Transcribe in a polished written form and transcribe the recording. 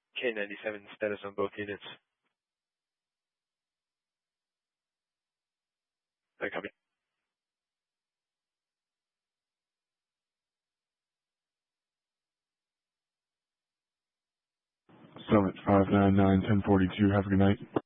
K97 status on both units. I copy. Summit 599, 1042. Have a good night.